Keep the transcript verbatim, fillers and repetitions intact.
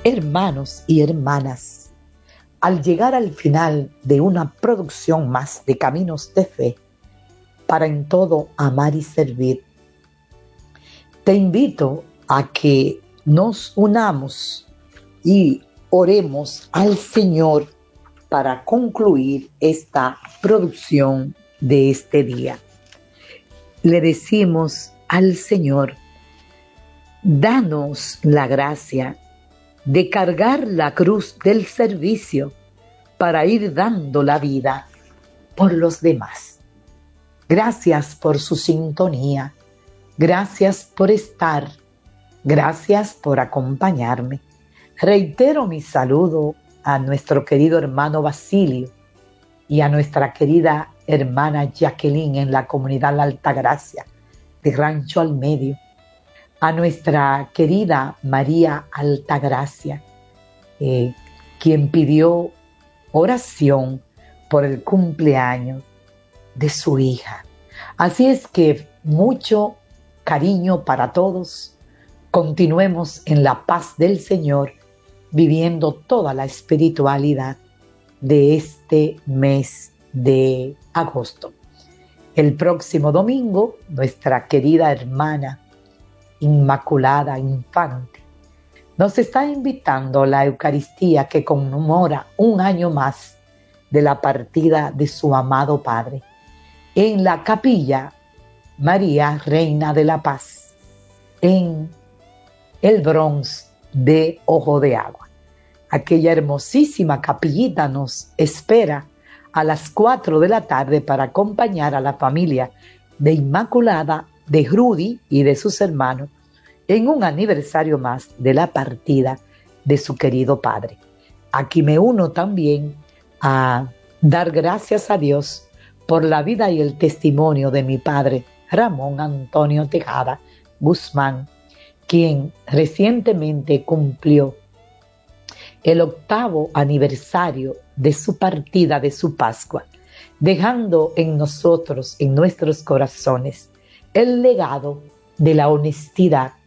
hermanos y hermanas, al llegar al final de una producción más de Caminos de Fe, para en todo amar y servir, te invito a que nos unamos y oremos al Señor para concluir esta producción de este día. Le decimos al Señor: danos la gracia de cargar la cruz del servicio para ir dando la vida por los demás. Gracias por su sintonía, gracias por estar, gracias por acompañarme. Reitero mi saludo a nuestro querido hermano Basilio y a nuestra querida hermana Jacqueline en la comunidad La Altagracia de Rancho al Medio, a nuestra querida María Altagracia, eh, quien pidió oración por el cumpleaños de su hija. Así es que mucho cariño para todos. Continuemos en la paz del Señor, viviendo toda la espiritualidad de este mes de agosto. El próximo domingo, nuestra querida hermana Inmaculada Infante nos está invitando a la Eucaristía que conmemora un año más de la partida de su amado Padre en la Capilla María Reina de la Paz, en el Bronx de Ojo de Agua. Aquella hermosísima capillita nos espera a las cuatro de la tarde para acompañar a la familia de Inmaculada, de Rudy y de sus hermanos en un aniversario más de la partida de su querido padre. Aquí me uno también a dar gracias a Dios por la vida y el testimonio de mi padre Ramón Antonio Tejada Guzmán, quien recientemente cumplió el octavo aniversario de su partida, de su Pascua, dejando en nosotros, en nuestros corazones, el legado de la honestidad,